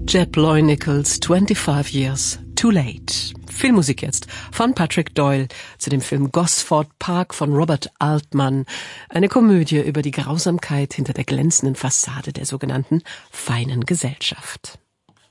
Jeb Loy Nichols, 25 Years Too Late. Filmmusik jetzt von Patrick Doyle zu dem Film Gosford Park von Robert Altman. Eine Komödie über die Grausamkeit hinter der glänzenden Fassade der sogenannten feinen Gesellschaft.